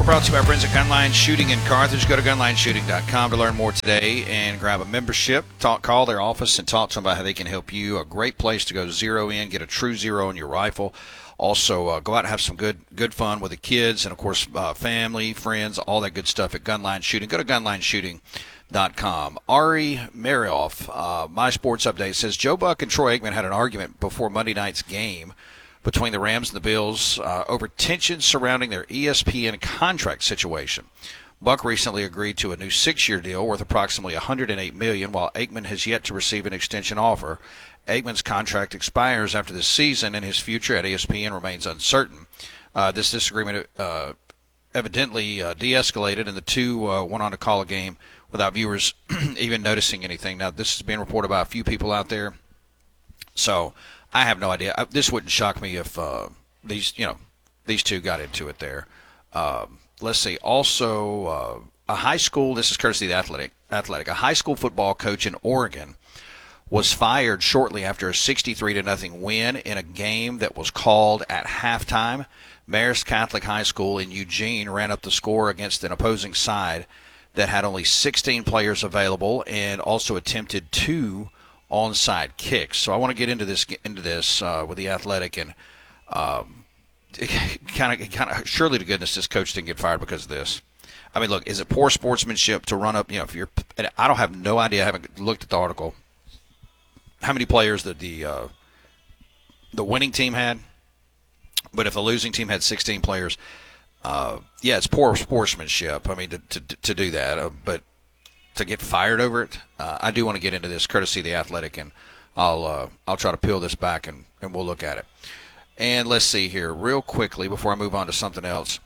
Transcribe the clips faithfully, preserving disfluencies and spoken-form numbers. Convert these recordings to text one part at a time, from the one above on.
brought to you by friends at Gunline Shooting in Carthage. Go to gunline shooting dot com to learn more today and grab a membership. Talk, call their office and talk to them about how they can help you. A great place to go zero in, get a true zero in your rifle. Also, uh, go out and have some good good fun with the kids and, of course, uh, family, friends, all that good stuff at Gunline Shooting. Go to gunline shooting dot com. Ari Marioff, uh, My Sports Update, says Joe Buck and Troy Aikman had an argument before Monday night's game between the Rams and the Bills uh, over tensions surrounding their E S P N contract situation. Buck recently agreed to a new six-year deal worth approximately one hundred eight million dollars, while Aikman has yet to receive an extension offer. Aikman's contract expires after this season, and his future at E S P N remains uncertain. Uh, this disagreement uh, evidently uh, de-escalated, and the two uh, went on to call a game without viewers even noticing anything. Now, this is being reported by a few people out there, so I have no idea. I, this wouldn't shock me if uh, these, you know, these two got into it there. Um, let's see. Also, uh, a high school. This is courtesy of the Athletic. Athletic. A high school football coach in Oregon was fired shortly after a sixty-three to nothing win in a game that was called at halftime. Marist Catholic High School in Eugene ran up the score against an opposing side that had only sixteen players available and also attempted two onside kicks. So I want to get into this into this uh, with the Athletic, and um, kind of kind of surely to goodness this coach didn't get fired because of this. I mean, look, is it poor sportsmanship to run up? You know, if you're, and I don't have no idea. I haven't looked at the article. How many players that the uh, the winning team had? But if the losing team had sixteen players, uh, yeah, it's poor sportsmanship. I mean, to to, to do that, uh, but to get fired over it, uh, I do want to get into this courtesy of the Athletic, and I'll uh, I'll try to peel this back and, and we'll look at it. And let's see here real quickly before I move on to something else.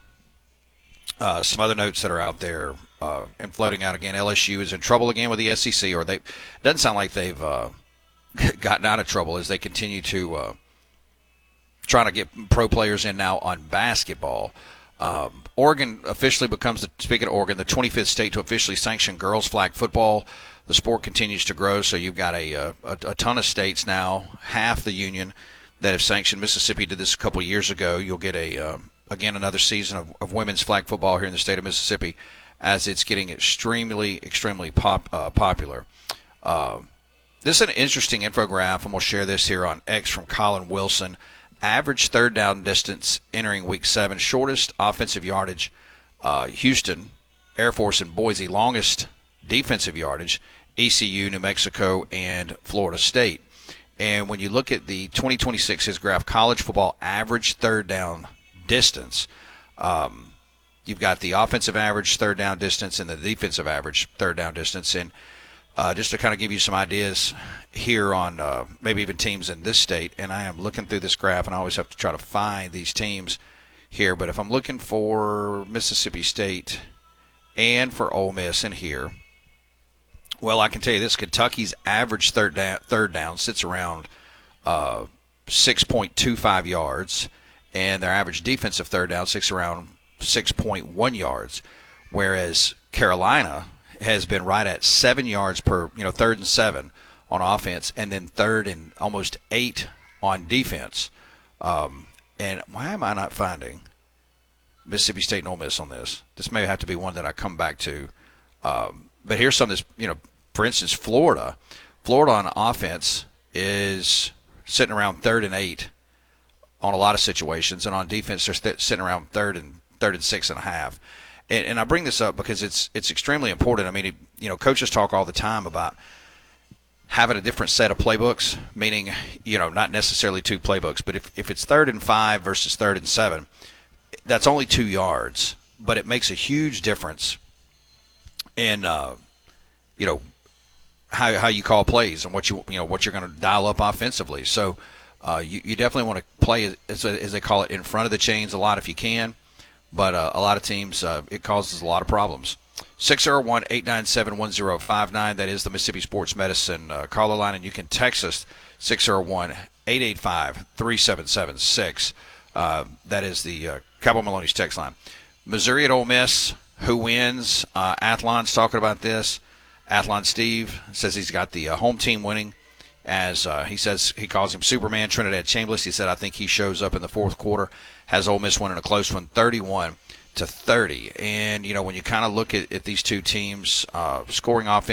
Uh, some other notes that are out there uh, and floating out again. L S U is in trouble again with the S E C, or they doesn't sound like they've uh, gotten out of trouble as they continue to uh, trying to get pro players in now on basketball. Um, Oregon officially becomes, the, speaking of Oregon, the twenty-fifth state to officially sanction girls flag football. The sport continues to grow, so you've got a, a, a ton of states now, half the union, that have sanctioned. Mississippi did this a couple of years ago. You'll get, a uh, again, another season of, of women's flag football here in the state of Mississippi as it's getting extremely, extremely pop, uh, popular. Uh, this is an interesting infograph, and we'll share this here on X from Colin Wilson. Average third down distance entering week seven. Shortest offensive yardage, uh, Houston, Air Force, and Boise. Longest defensive yardage, E C U, New Mexico, and Florida State. And when you look at the twenty twenty-six, his graph, college football average third down distance, um, you've got the offensive average third down distance and the defensive average third down distance. And Uh, just to kind of give you some ideas here on uh, maybe even teams in this state, and I am looking through this graph, and I always have to try to find these teams here, but if I'm looking for Mississippi State and for Ole Miss in here, well, I can tell you this, Kentucky's average third down, third down sits around uh, six point two five yards, and their average defensive third down sits around six point one yards, whereas Carolina has been right at seven yards per, you know, third and seven on offense, and then third and almost eight on defense. Um, and why am I not finding Mississippi State and Ole Miss on this? This may have to be one that I come back to. Um, but here's some of this, you know, for instance, Florida. Florida on offense is sitting around third and eight on a lot of situations, and on defense they're st- sitting around third and third and six and a half. And, and I bring this up because it's it's extremely important. I mean, it, you know, coaches talk all the time about having a different set of playbooks, meaning, you know, not necessarily two playbooks, but if, if it's third and five versus third and seven, that's only two yards, but it makes a huge difference in, uh, you know, how how you call plays and what you you know what you're going to dial up offensively. So uh, you you definitely want to play, as, as they call it, in front of the chains a lot if you can. But uh, a lot of teams, uh, it causes a lot of problems. six oh one, eight nine seven, one oh five nine. That is the Mississippi Sports Medicine uh, caller line, and you can text us six oh one, eight eight five, three seven seven six. Uh, that is the uh, Cowboy Maloney's text line. Missouri at Ole Miss, who wins? Uh, Athlon's talking about this. Athlon Steve says he's got the uh, home team winning. As uh, he says, he calls him Superman. Trinidad Chambliss, he said, I think he shows up in the fourth quarter. Has Ole Miss winning a close one, thirty-one to thirty. And, you know, when you kind of look at, at these two teams, uh, scoring offense,